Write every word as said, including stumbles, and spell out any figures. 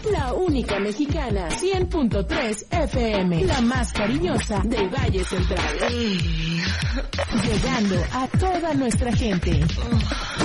La única mexicana, cien punto tres F M, la más cariñosa del Valle Central. Llegando a toda nuestra gente.